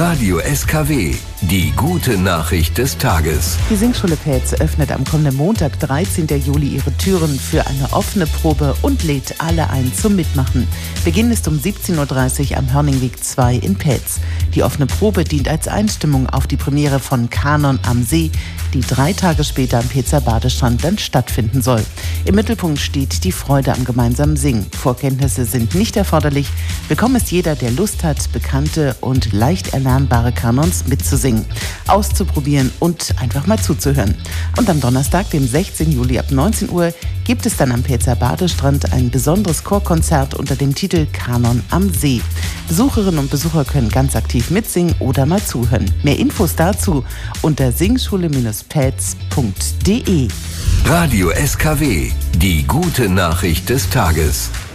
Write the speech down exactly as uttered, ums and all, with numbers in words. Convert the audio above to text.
Radio S K W, die gute Nachricht des Tages. Die Singschule Pähtz öffnet am kommenden Montag, dreizehnten Juli, ihre Türen für eine offene Probe und lädt alle ein zum Mitmachen. Beginn ist um siebzehn Uhr dreißig am Hörningweg zwei in Pähtz. Die offene Probe dient als Einstimmung auf die Premiere von Kanon am See, die drei Tage später am Pähtzer Badestrand dann stattfinden soll. Im Mittelpunkt steht die Freude am gemeinsamen Singen. Vorkenntnisse sind nicht erforderlich. Willkommen ist jeder, der Lust hat, bekannte und leicht erlernbare Kanons mitzusingen, auszuprobieren und einfach mal zuzuhören. Und am Donnerstag, dem sechzehnten Juli ab neunzehn Uhr, gibt es dann am Pähtzer Badestrand ein besonderes Chorkonzert unter dem Titel Kanon am See. Besucherinnen und Besucher können ganz aktiv mitsingen oder mal zuhören. Mehr Infos dazu unter singschule Pähtz punkt de. Radio S K W, die gute Nachricht des Tages.